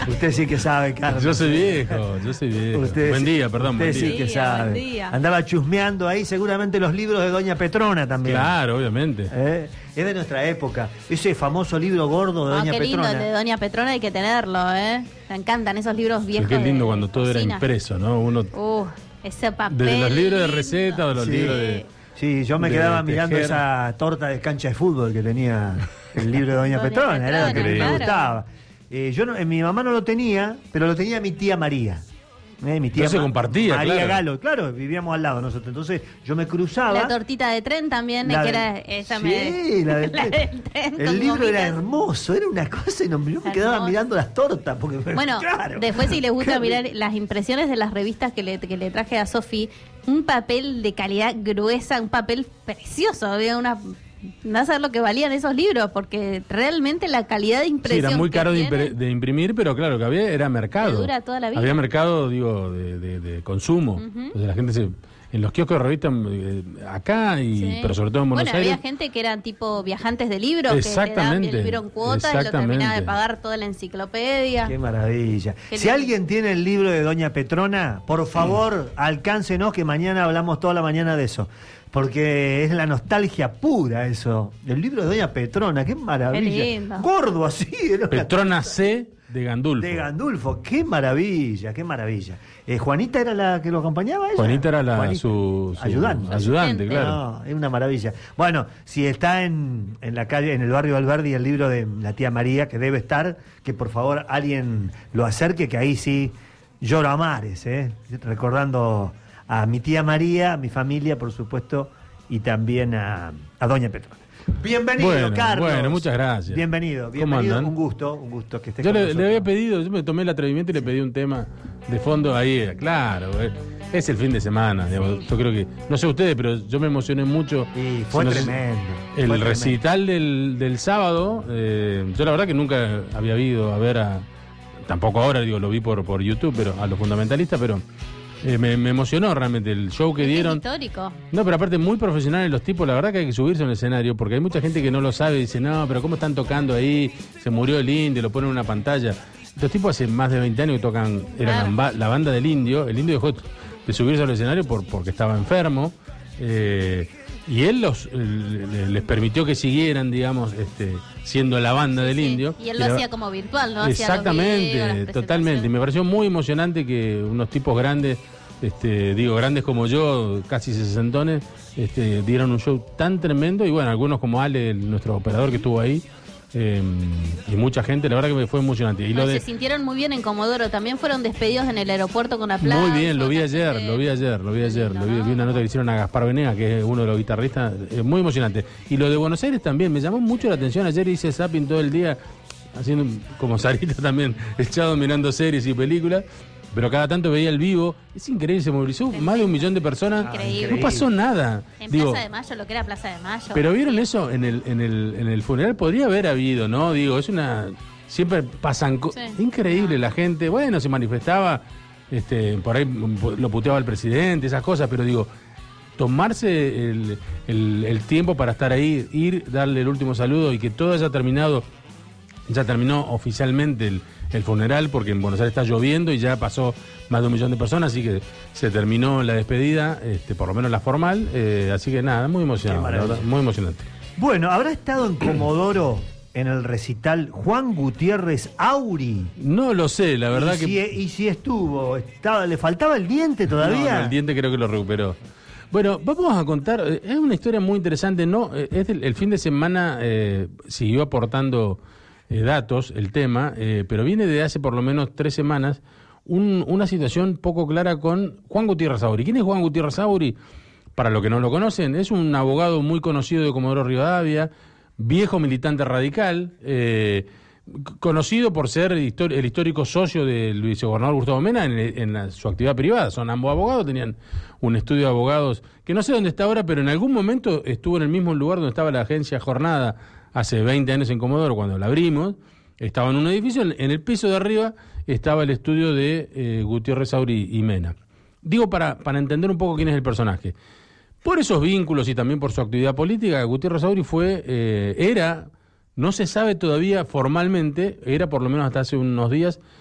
Usted sí que sabe, Carlos. Yo soy viejo. Buen día, perdón. Usted sí que sabe. Buen día. Andaba chusmeando ahí seguramente los libros de Doña Petrona también. Claro, obviamente. Es de nuestra época. Ese famoso libro gordo de Doña qué lindo Petrona. el de Doña Petrona, hay que tenerlo, Me encantan esos libros viejos. Qué lindo de cuando todo era cocina. impreso, ¿no? Uno Ese papel. desde los libros de lindo. receta o los Sí. libros de... Sí, yo me de quedaba mirando tejer. esa torta de cancha de fútbol que tenía el libro de Doña Doña Petrona, era lo que Petrona, me claro. gustaba. Yo no, mi mamá no lo tenía, pero lo tenía mi tía María. Mi tía No se compartía, María claro. Galo, claro, vivíamos al lado nosotros. Entonces yo me cruzaba. La tortita de tren también, La que del- era esa sí, la del tren. tren con El libro era gomitas. hermoso, era una cosa y yo me quedaba Hermoso. mirando las tortas. Porque, Bueno, claro, después si les gusta claro. mirar las impresiones de las revistas que le traje a Sofi, un papel de calidad gruesa, un papel precioso, había no a saber lo que valían esos libros, porque realmente la calidad de Sí, impresión era muy que caro tienen, de imprimir, pero claro, que era mercado. Te dura toda la vida. Había mercado, digo, de consumo. O sea, la gente en los kioscos de revistas acá, sí. pero sobre todo en Buenos bueno, Aires. había gente que eran tipo viajantes de libros, que te daban Exactamente, el libro en cuota y lo exactamente. terminaba de pagar toda la enciclopedia. Qué maravilla. Qué Si lindo. alguien tiene el libro de Doña Petrona, por favor, alcáncenos que mañana hablamos toda la mañana de eso. Porque es la nostalgia pura eso. El libro de Doña Petrona, qué maravilla. Qué lindo. Gordo así. Era una- Petrona C de Gandulfo. De Gandulfo, qué maravilla, qué maravilla. ¿Juanita era la que lo acompañaba a ella? Juanita era Juanita. su ayudante. ayudante, claro. No, es una maravilla. Bueno, si está en la calle, en el barrio Alberdi, el libro de la tía María, que debe estar, que por favor alguien lo acerque, que ahí sí lloro a mares, recordando a mi tía María, a mi familia, por supuesto, y también a Doña Petrona. Bienvenido, Bueno, Carlos. bueno, muchas gracias. Bienvenido, ¿Cómo andan? un gusto que estés Yo con le nosotros. había pedido, yo me tomé el atrevimiento y le pedí un tema de fondo ahí, claro, es el fin de semana, digamos. Yo creo que, no sé ustedes, pero yo me emocioné mucho. Sí, fue No sé, tremendo. El fue recital del sábado, yo la verdad que nunca había ido a ver tampoco ahora, digo, lo vi por YouTube, pero a los fundamentalistas, pero me emocionó realmente el show que Es dieron. histórico. No, pero aparte muy profesionales los tipos, la verdad que hay que subirse al escenario, porque hay mucha gente que no lo sabe y dice, no, pero ¿cómo están tocando ahí? Se murió el indio, lo ponen en una pantalla. Estos tipos hace más de 20 años que tocan, eran la banda del indio, el indio dejó de subirse al escenario porque estaba enfermo, y él les permitió que siguieran, digamos, siendo la banda del indio. Y él lo hacía como virtual, ¿no? Hacía los Exactamente, videos, las totalmente. Y me pareció muy emocionante que unos tipos grandes, grandes como yo, casi sesentones, dieron un show tan tremendo. Y bueno, algunos como Ale, nuestro operador que estuvo ahí, y mucha gente, la verdad que me fue emocionante. Y Se sintieron muy bien en Comodoro, también fueron despedidos en el aeropuerto con aplausos. muy bien, lo vi ayer. Lindo, Vi una nota que hicieron a Gaspar Venega, que es uno de los guitarristas, muy emocionante. Y lo de Buenos Aires también, me llamó mucho la atención. Ayer hice zapping todo el día, haciendo como Sarita también, echado mirando series y películas. Pero cada tanto veía el vivo, es increíble, se movilizó más de 1 millón de personas. Increíble. No pasó nada. En Digo, Plaza de Mayo, lo que era Plaza de Mayo. pero vieron eso en el funeral, podría haber habido, ¿no? Digo, es una. Siempre pasan cosas. Sí. Increíble, la gente, bueno, se manifestaba, por ahí lo puteaba el presidente, esas cosas, pero digo, tomarse el tiempo para estar ahí, ir, darle el último saludo y que todo haya terminado. Ya terminó oficialmente el funeral porque en Buenos Aires está lloviendo y ya pasó más de 1 millón de personas, así que se terminó la despedida, por lo menos la formal, así que nada, muy emocionado, Qué la maravilla. verdad, muy emocionante. Bueno, ¿habrá estado en Comodoro en el recital Juan Gutiérrez Auri? No lo sé, la verdad Y si estuvo, ¿le faltaba el diente todavía? No, el diente creo que lo recuperó. Bueno, vamos a contar, es una historia muy interesante, ¿no? El fin de semana siguió aportando datos, el tema, pero viene de hace por lo menos 3 semanas una situación poco clara con Juan Gutiérrez Auri. ¿Quién es Juan Gutiérrez Auri? Para los que no lo conocen, es un abogado muy conocido de Comodoro Rivadavia, viejo militante radical, conocido por ser el histórico socio del vicegobernador Gustavo Mena en su actividad privada. Son ambos abogados, tenían un estudio de abogados que no sé dónde está ahora, pero en algún momento estuvo en el mismo lugar donde estaba la agencia Jornada hace 20 años en Comodoro, cuando la abrimos. Estaba en un edificio, en el piso de arriba estaba el estudio de Gutiérrez Auri y Mena. Digo para entender un poco quién es el personaje. Por esos vínculos y también por su actividad política, Gutiérrez Auri era, no se sabe todavía formalmente, era por lo menos hasta hace unos días,